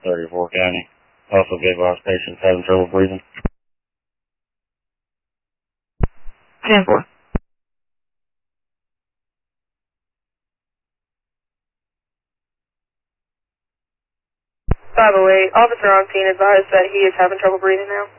34 County. Also gave us patients having trouble breathing. 10-4. 508, officer on scene advised that he is having trouble breathing now.